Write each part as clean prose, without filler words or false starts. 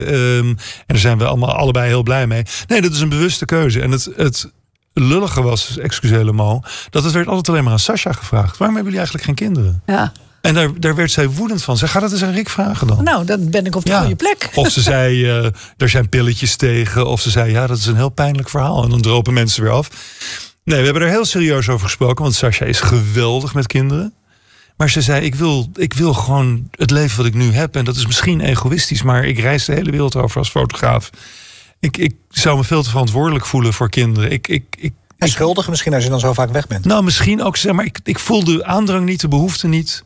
En daar zijn we allebei heel blij mee. Nee, dat is een bewuste keuze. En het lullige was, excuseer-le-mot, dat het werd altijd alleen maar aan Sascha gevraagd. Waarom hebben jullie eigenlijk geen kinderen? Ja. En daar werd zij woedend van. Zij gaat het eens aan Rick vragen dan. Nou, dan ben ik op de goede plek. Of ze zei, er zijn pilletjes tegen. Of ze zei, ja, dat is een heel pijnlijk verhaal. En dan dropen mensen weer af. Nee, we hebben er heel serieus over gesproken. Want Sascha is geweldig met kinderen. Maar ze zei, ik wil gewoon het leven wat ik nu heb. En dat is misschien egoïstisch. Maar ik reis de hele wereld over als fotograaf. Ik zou me veel te verantwoordelijk voelen voor kinderen. En schuldig misschien als je dan zo vaak weg bent. Nou, misschien ook. Maar ik voel de aandrang niet, de behoefte niet.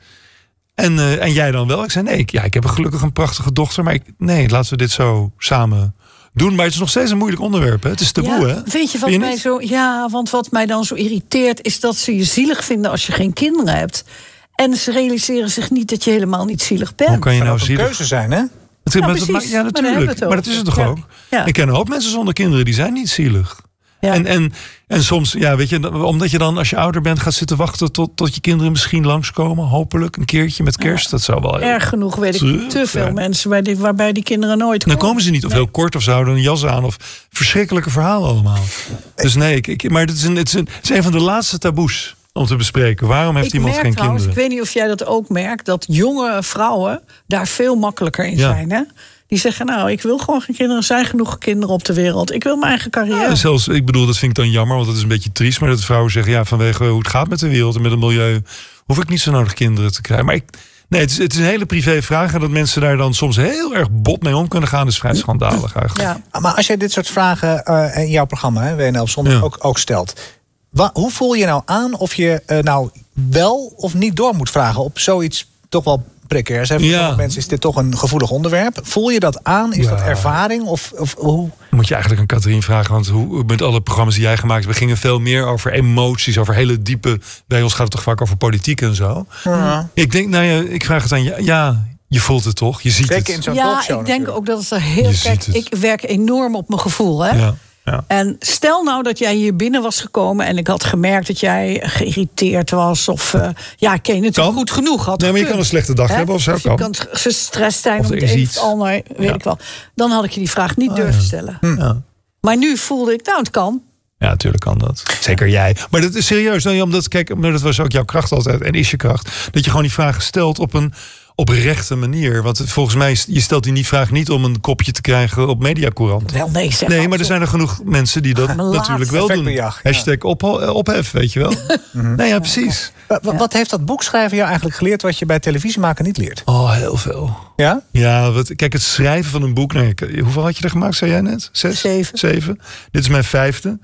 En jij dan wel? Ik zei, nee, ik heb gelukkig een prachtige dochter. Maar laten we dit zo samen doen. Maar het is nog steeds een moeilijk onderwerp. Hè? Het is taboe, hè? Weet je wat mij zo... Ja, want wat mij dan zo irriteert... is dat ze je zielig vinden als je geen kinderen hebt. En ze realiseren zich niet dat je helemaal niet zielig bent. Hoe kan je nou zielig... een keuze zijn, hè? Ja, natuurlijk. Maar dat is het toch ook? Ja. Ik ken ook mensen zonder kinderen, die zijn niet zielig. Ja. En soms, weet je, omdat je dan als je ouder bent gaat zitten wachten tot je kinderen misschien langskomen, hopelijk een keertje met kerst. Dat zou wel erg genoeg, weet ik, te veel mensen waarbij die kinderen nooit komen. Dan komen ze niet, of heel kort, of ze houden een jas aan, of verschrikkelijke verhalen allemaal. Dus maar het is een van de laatste taboes om te bespreken. Waarom heeft iemand geen kinderen? Ik weet niet of jij dat ook merkt, dat jonge vrouwen daar veel makkelijker in zijn, hè? Die zeggen, nou, ik wil gewoon geen kinderen. Er zijn genoeg kinderen op de wereld. Ik wil mijn eigen carrière. Ja, zelfs, ik bedoel, dat vind ik dan jammer, want dat is een beetje triest. Maar dat vrouwen zeggen, vanwege hoe het gaat met de wereld en met het milieu, hoef ik niet zo nodig kinderen te krijgen. Maar het is een hele privé vraag. En dat mensen daar dan soms heel erg bot mee om kunnen gaan, is vrij schandalig eigenlijk. Ja. Maar als jij dit soort vragen in jouw programma, WNL op zondag, ook stelt. Hoe voel je nou aan of je nou wel of niet door moet vragen op zoiets toch wel precairs? Voor sommige mensen is dit toch een gevoelig onderwerp. Voel je dat aan? Is dat ervaring? Of hoe? Moet je eigenlijk aan Catherine vragen. Want met alle programma's die jij gemaakt hebt, we gingen veel meer over emoties, over hele diepe... Bij ons gaat het toch vaak over politiek en zo. Ja. Ik denk, ik vraag het aan je. Ja, je voelt het toch? Je ziet het. In zo'n talkshow, ik denk ook dat het er heel... Kijk, ik werk enorm op mijn gevoel, hè? Ja. Ja. En stel nou dat jij hier binnen was gekomen en ik had gemerkt dat jij geïrriteerd was of ik ken je natuurlijk goed genoeg had. Nee, maar je kan een slechte dag hebben of zo. Of je kan gestrest zijn of weet ik wel. Dan had ik je die vraag niet durven stellen. Ja. Maar nu voelde ik, het kan. Ja, natuurlijk kan dat. Zeker jij. Maar dat is serieus. Dat was ook jouw kracht altijd en is je kracht. Dat je gewoon die vragen stelt op een oprechte manier. Want volgens mij, je stelt die vraag niet om een kopje te krijgen op Mediacourant. Wel, nee, maar er zijn er genoeg mensen die dat natuurlijk wel doen. Hashtag ophef, weet je wel. Nee, ja, precies. Wat heeft dat boekschrijven jou eigenlijk geleerd wat je bij televisie maken niet leert? Oh, heel veel. Ja? Ja, kijk, het schrijven van een boek. Hoeveel had je er gemaakt, zei jij net? 6? 7. Dit is mijn 5e.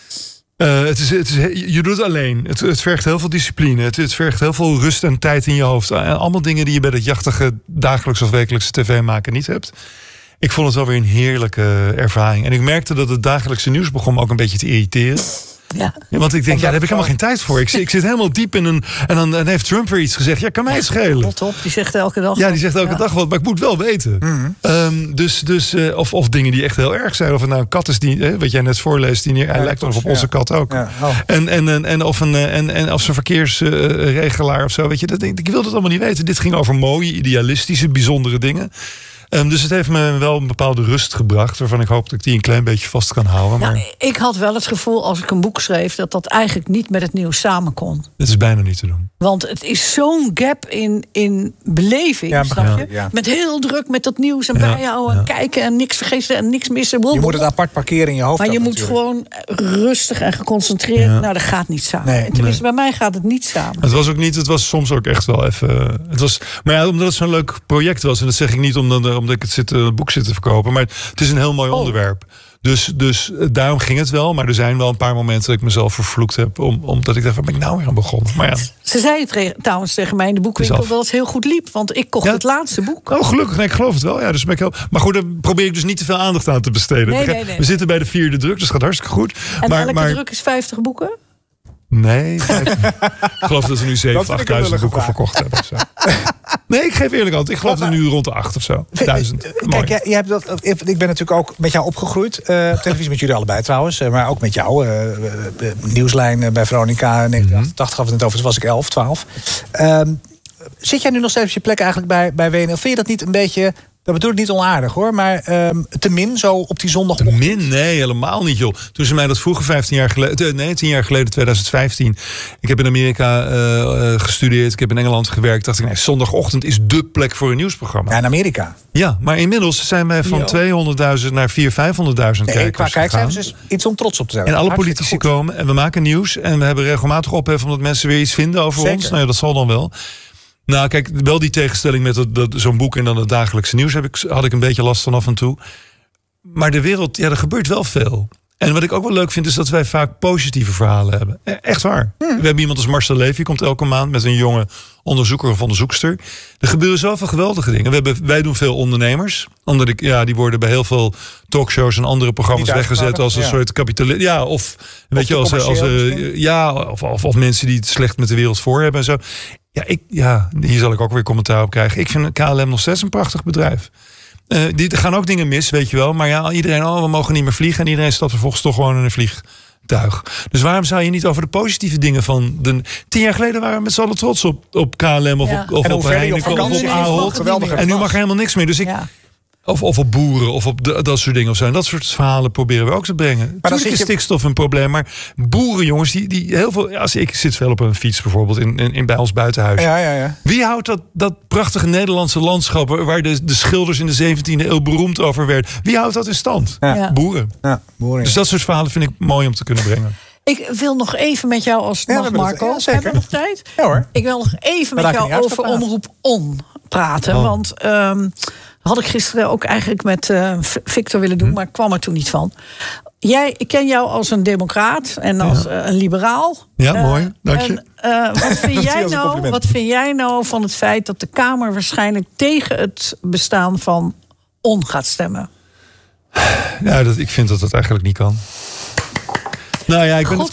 Je doet het alleen. Het vergt heel veel discipline. Het vergt heel veel rust en tijd in je hoofd. Allemaal dingen die je bij dat jachtige dagelijks of wekelijkse tv maken niet hebt. Ik vond het wel weer een heerlijke ervaring. En ik merkte dat het dagelijkse nieuws begon me ook een beetje te irriteren. Ja. Want ik denk, daar heb ik helemaal geen tijd voor. Ik zit helemaal diep in een... En dan heeft Trump weer iets gezegd. Ja, kan mij het schelen. Rot op, die zegt elke dag. Ja, die zegt elke dag wat. Maar ik moet wel weten. Of dingen die echt heel erg zijn. Of het nou een kat is die, wat jij net voorleest, hij lijkt op onze kat ook. Ja. Of zo'n verkeersregelaar of zo. Weet je, ik wil dat allemaal niet weten. Dit ging over mooie, idealistische, bijzondere dingen. Dus het heeft me wel een bepaalde rust gebracht, waarvan ik hoop dat ik die een klein beetje vast kan houden. Maar ik had wel het gevoel als ik een boek schreef dat eigenlijk niet met het nieuws samen kon. Dat is bijna niet te doen. Want het is zo'n gap in beleving, snap je? Ja. Met heel druk met dat nieuws en bijhouden en kijken en niks vergeten en niks missen. Je moet het apart parkeren in je hoofd. Maar je moet gewoon rustig en geconcentreerd. Ja. Nou, dat gaat niet samen. En tenminste, bij mij gaat het niet samen. Het was soms ook echt wel even. Maar omdat het zo'n leuk project was, en dat zeg ik niet omdat ik het boek zit te verkopen, maar het is een heel mooi onderwerp. Dus daarom ging het wel. Maar er zijn wel een paar momenten dat ik mezelf vervloekt heb. Omdat ik dacht, waar ben ik nou weer aan begonnen? Maar ja. Ze zei trouwens tegen mij in de boekwinkel dat het heel goed liep. Want ik kocht het laatste boek. Oh, gelukkig. Nee, ik geloof het wel. Ja, dus ben ik maar goed, daar probeer ik dus niet te veel aandacht aan te besteden. Nee. We zitten bij de 4e druk, dus het gaat hartstikke goed. En elke druk is 50 boeken? Nee. Ik geloof dat we nu 7.000, 8.000 boeken verkocht hebben. Of zo. Nee, ik geef eerlijk antwoord. Ik geloof dat nu rond de 8 of zo. 1000. Kijk, jij hebt ik ben natuurlijk ook met jou opgegroeid. Op televisie met jullie allebei trouwens. Maar ook met jou. Nieuwslijn bij Veronica. 1988 gaf het net over. Dus was ik 11, 12. Zit jij nu nog steeds op je plek eigenlijk bij WNL? Vind je dat niet een beetje Dat bedoel ik niet onaardig hoor, maar te min zo op die zondagochtend. Te min? Nee, helemaal niet joh. Toen ze mij dat vroegen 10 jaar geleden, 2015. Ik heb in Amerika gestudeerd, ik heb in Engeland gewerkt. Dacht ik, nee, zondagochtend is dé plek voor een nieuwsprogramma. Ja, in Amerika. Ja, maar inmiddels zijn wij van 200.000 naar 400.000, 500.000 kijkers qua kijkcijfers is iets om trots op te zijn. En alle politici komen en we maken nieuws. En we hebben regelmatig ophef omdat mensen weer iets vinden over ons. Nou ja, dat zal dan wel. Nou, kijk, wel die tegenstelling met zo'n boek en dan het dagelijkse nieuws had ik een beetje last van af en toe. Maar de wereld, ja, er gebeurt wel veel. En wat ik ook wel leuk vind, is dat wij vaak positieve verhalen hebben. Echt waar. We hebben iemand als Marcel Levy, die komt elke maand met een jonge onderzoeker of onderzoekster. Er gebeuren zoveel geweldige dingen. Wij doen veel ondernemers. Omdat die worden bij heel veel talkshows en andere programma's weggezet als een soort kapitalist. Ja, of weet je, of mensen die het slecht met de wereld voor hebben en zo. Hier zal ik ook weer commentaar op krijgen. Ik vind KLM nog steeds een prachtig bedrijf. Er gaan ook dingen mis, weet je wel. Maar ja, iedereen, we mogen niet meer vliegen. En iedereen stapt vervolgens toch gewoon in een vliegtuig. Dus waarom zou je niet over de positieve dingen van... 10 jaar geleden waren we met z'n allen trots op KLM of op Heineken of op Ahold. En nu mag er helemaal niks meer. Dus Of op boeren, of op dat soort dingen of zo. En dat soort verhalen proberen we ook te brengen. Natuurlijk is stikstof een probleem, maar boeren, jongens, die heel veel... ik zit veel op een fiets bijvoorbeeld in bij ons buitenhuis. Ja. Wie houdt dat prachtige Nederlandse landschap waar de schilders in de 17e eeuw beroemd over werden? Wie houdt dat in stand? Ja. Boeren. Ja, boeren. Dus dat soort verhalen vind ik mooi om te kunnen brengen. Ik wil nog even met jou, als het mag, Marco. Hebben we nog tijd? Ja hoor. Ik wil nog even met jou over Omroep On praten. Want... had ik gisteren ook eigenlijk met Victor willen doen, maar ik kwam er toen niet van. Ik ken jou als een democraat en als een liberaal. Ja, mooi. Dank je. Wat vind jij nou van het feit dat de Kamer waarschijnlijk tegen het bestaan van On gaat stemmen? Ja, ik vind dat dat eigenlijk niet kan. Nou ja, ik ben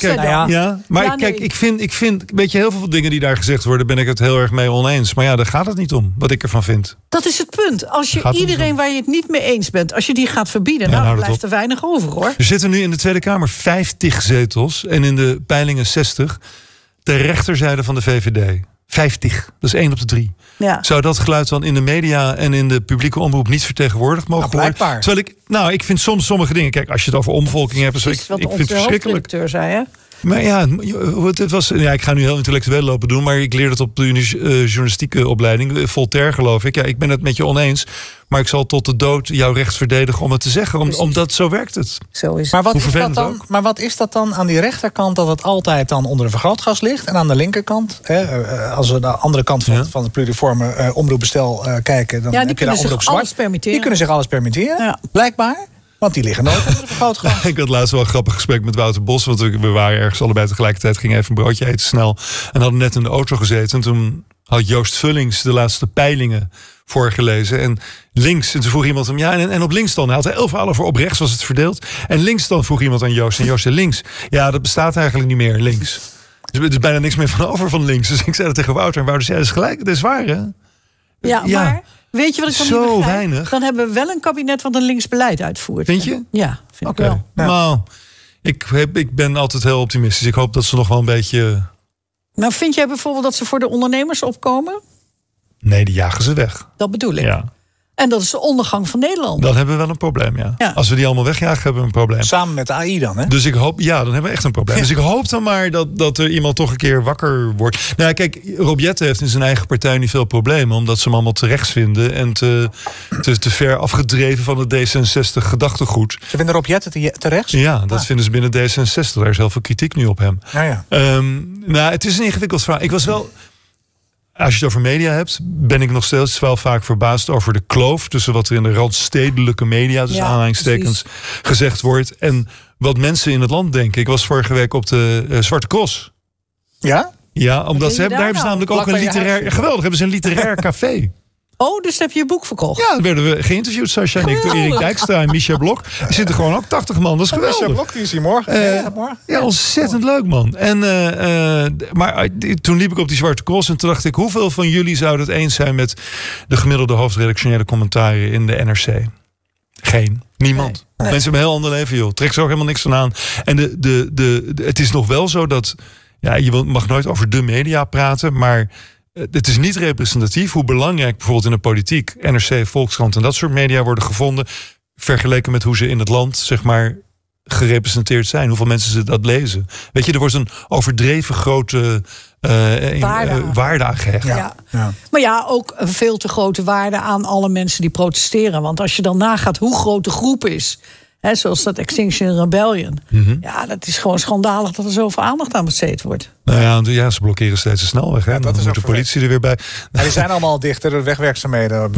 ik vind, weet je, heel veel dingen die daar gezegd worden, ben ik het heel erg mee oneens. Maar ja, daar gaat het niet om, wat ik ervan vind. Dat is het punt. Als je iedereen waar je het niet mee eens bent, als je die gaat verbieden, dan blijft er weinig over, hoor. Er zitten nu in de Tweede Kamer 50 zetels en in de peilingen 60. Ter rechterzijde van de VVD. 50. Dat is 1 op de 3. Ja. Zou dat geluid dan in de media en in de publieke omroep niet vertegenwoordigd mogen worden? Terwijl ik vind soms sommige dingen... Kijk, als je het over omvolking hebt... Ik vind het verschrikkelijk. Zei, hè? Maar ja, het was, ik ga nu heel intellectueel lopen doen... maar ik leerde het op de journalistieke opleiding. Voltaire, geloof ik. Ja, ik ben het met je oneens. Maar ik zal tot de dood jouw recht verdedigen om het te zeggen. Omdat zo werkt het. Zo is het. Maar wat is dat dan aan die rechterkant... dat het altijd dan onder een vergrootglas ligt? En aan de linkerkant, als we de andere kant van het pluriforme omroepbestel kijken... dan heb je daar omroep zwart. Die kunnen zich alles permitteren, blijkbaar. Want die liggen nooit onder de vergrootglas. Ik had laatst wel een grappig gesprek met Wouter Bos. Want we waren ergens allebei tegelijkertijd. Gingen even een broodje eten snel. En hadden net in de auto gezeten. En toen had Joost Vullings de laatste peilingen voorgelezen. En links, en toen vroeg iemand hem... Ja, en op links dan? Hij had er 11 verhalen voor. Op rechts was het verdeeld. En links dan vroeg iemand aan Joost. En Joost zei links. Ja, dat bestaat eigenlijk niet meer, links. Dus er is bijna niks meer van over van links. Dus ik zei dat tegen Wouter. En Wouter zei, dat is gelijk, dat is waar, hè? Ja, maar... Weet je wat ik van zo niet begrijp? Weinig. Dan hebben we wel een kabinet wat een links beleid uitvoert. Vind je? Ja, vind ik wel. Nou, ik ben altijd heel optimistisch. Ik hoop dat ze nog wel een beetje... Nou, vind jij bijvoorbeeld dat ze voor de ondernemers opkomen? Nee, die jagen ze weg. Dat bedoel ik. Ja. En dat is de ondergang van Nederland. Dan hebben we wel een probleem, ja. Als we die allemaal wegjagen, hebben we een probleem. Samen met de AI dan, hè? Dus ik hoop, dan hebben we echt een probleem. Dus ik hoop dan maar dat er iemand toch een keer wakker wordt. Nou, kijk, Rob Jetten heeft in zijn eigen partij niet veel problemen, omdat ze hem allemaal te rechts vinden en te ver afgedreven van het D66 gedachtegoed. Ze vinden Rob Jetten te rechts? Ja, dat vinden ze binnen D66. Daar is heel veel kritiek nu op hem. Nou, het is een ingewikkeld verhaal. Ik was wel... Als je het over media hebt, ben ik nog steeds wel vaak verbaasd over de kloof tussen wat er in de randstedelijke media, dus aanhalingstekens, gezegd wordt, en wat mensen in het land denken. Ik was vorige week op de Zwarte Cross. Ja? Ja, omdat daar hebben ze namelijk ook een literair... Geweldig, hebben ze een literair café. Oh, dus heb je je boek verkocht? Ja, dan werden we geïnterviewd, Sascha en ik, door Erik Dijkstra en Michel Blok. Er zitten gewoon ook 80 man, dat is geweldig. Michel Blok, die is hier morgen. Ja, ontzettend leuk, man. Maar toen liep ik op die Zwarte Cross en toen dacht ik, hoeveel van jullie zouden het eens zijn met de gemiddelde hoofdredactionele commentaren in de NRC? Geen. Niemand. Nee. Mensen hebben een heel ander leven, joh. Trek ze ook helemaal niks van aan. En het is nog wel zo dat... Ja, je mag nooit over de media praten, maar... het is niet representatief hoe belangrijk bijvoorbeeld in de politiek NRC, Volkskrant en dat soort media worden gevonden, vergeleken met hoe ze in het land, zeg maar, gerepresenteerd zijn. Hoeveel mensen ze dat lezen. Weet je, er wordt een overdreven grote waarde aan gehecht. Ja. Maar ja, ook een veel te grote waarde aan alle mensen die protesteren. Want als je dan nagaat hoe groot de groep is, zoals dat Extinction Rebellion. Ja, dat is gewoon schandalig dat er zoveel aandacht aan besteed wordt. Nou ja, ze blokkeren steeds de snelweg. Hè? Dan moet de politie er weer bij. Ja, die zijn allemaal dichter, de wegwerkzaamheden.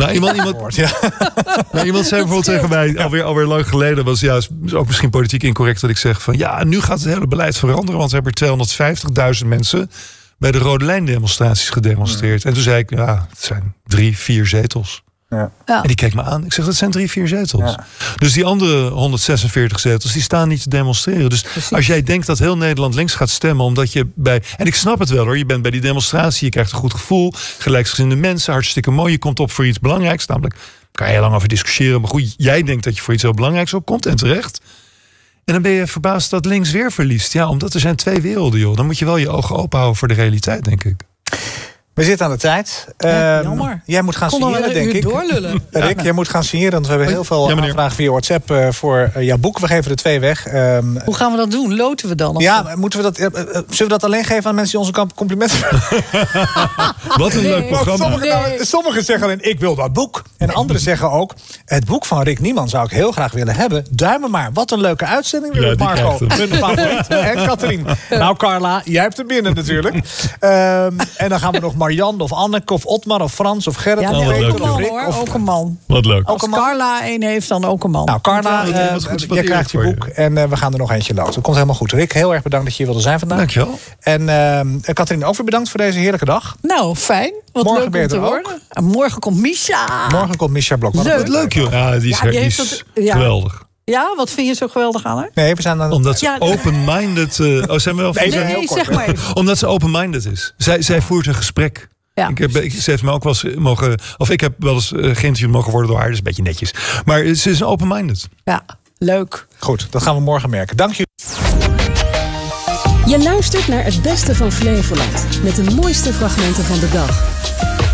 Iemand zei bijvoorbeeld tegen mij, alweer lang geleden, was ook misschien politiek incorrect dat ik zeg van ja, nu gaat het hele beleid veranderen, want we hebben 250.000 mensen bij de Rode Lijn demonstraties gedemonstreerd. En toen zei ik, ja, het zijn 3-4 zetels. Ja. En die keek me aan. Ik zeg, dat zijn 3-4 zetels. Ja. Dus die andere 146 zetels, die staan niet te demonstreren. Dus als jij denkt dat heel Nederland links gaat stemmen, omdat je bij... En ik snap het wel hoor, je bent bij die demonstratie, je krijgt een goed gevoel, gelijkgezinde mensen, hartstikke mooi, je komt op voor iets belangrijks. Namelijk, kan je heel lang over discussiëren, maar goed, jij denkt dat je voor iets heel belangrijks opkomt, en terecht. En dan ben je verbaasd dat links weer verliest. Ja, omdat er zijn 2 werelden, joh. Dan moet je wel je ogen open houden voor de realiteit, denk ik. We zitten aan de tijd. Jammer. Jij moet gaan signeren, denk ik. Doorlullen. Rick, jij moet gaan signeren, want we hebben heel veel aanvragen via WhatsApp voor jouw boek. We geven er 2 weg. Hoe gaan we dat doen? Loten we dan? Moeten we zullen we dat alleen geven aan mensen die onze complimenten Wat een leuk programma. Sommigen zeggen alleen, ik wil dat boek. En anderen zeggen ook, het boek van Rick Niemann zou ik heel graag willen hebben. Duimen maar. Wat een leuke uitzending weer, Marco. Mijn favoriet. En Katrien. Nou, Carla, jij hebt hem binnen natuurlijk. En dan gaan we nog Marianne of Anneke of Otmar of Frans of Gerrit. Ja, ook een man. Wat leuk. Als Carla een heeft, dan ook een man. Nou, Carla, jij krijgt je boek. En we gaan er nog eentje loten. Dat komt helemaal goed. Rick, heel erg bedankt dat je hier wilde zijn vandaag. Dankjewel. En Katrien, ook weer bedankt voor deze heerlijke dag. Nou, fijn. Wat morgen leuk om te horen. En morgen komt Misha. Morgen komt Misha Blok. Wat leuk, joh. Ja, die is geweldig. Ja, wat vind je zo geweldig aan haar? Nee, we zijn dan... Omdat ze open-minded... zijn we wel nee, zeg maar even. Omdat ze open-minded is. Zij voert een gesprek. Ja. Ze heeft me ook wel eens mogen... Of ik heb wel eens geïnterviewd mogen worden door haar. Dat is een beetje netjes. Maar ze is open-minded. Ja, leuk. Goed, dat gaan we morgen merken. Dank je. Je luistert naar het beste van Flevoland. Met de mooiste fragmenten van de dag.